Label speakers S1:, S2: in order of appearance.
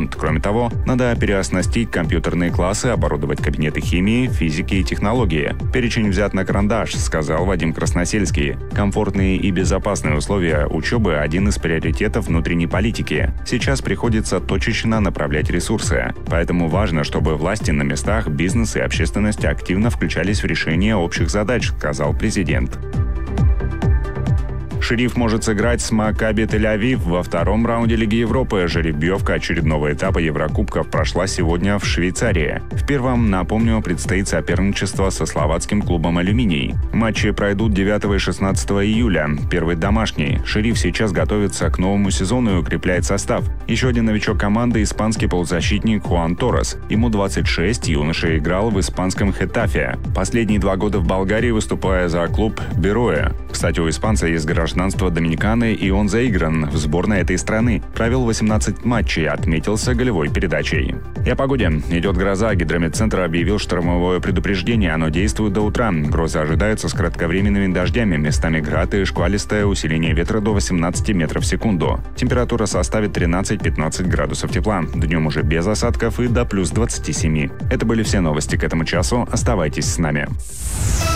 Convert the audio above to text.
S1: ремонт. Кроме того, надо переоснастить компьютерные классы, оборудовать кабинеты химии, физики и технологии. Перечень взят на карандаш, сказал Вадим Красносельский. Комфортные и безопасные условия учебы – один из приоритетов внутренней политики. Сейчас приходится точечно направлять ресурсы. Поэтому важно, чтобы власти на местах, бизнес и общественность активно включались в решение общих задач, сказал президент. «Шериф» может сыграть с Маккаби Тель-Авив во втором раунде Лиги Европы. Жеребьевка очередного этапа Еврокубков прошла сегодня в Швейцарии. В первом, напомню, предстоит соперничество со словацким клубом «Алюминий». Матчи пройдут 9 и 16 июля. Первый домашний. «Шериф» сейчас готовится к новому сезону и укрепляет состав. Еще один новичок команды – испанский полузащитник Хуан Торрес. Ему 26, юноша играл в испанском «Хетафе». Последние 2 года в Болгарии, выступая за клуб «Бероя». Кстати, у испанца есть гражданство Доминиканы, и он заигран в сборной этой страны. Провел 18 матчей, отметился голевой передачей. И о погоде. Идет гроза. Гидрометцентр объявил штормовое предупреждение. Оно действует до утра. Грозы ожидаются с кратковременными дождями. Местами град и шквалистое усиление ветра до 18 метров в секунду. Температура составит 13-15 градусов тепла. Днем уже без осадков и до плюс 27. Это были все новости к этому часу. Оставайтесь с нами.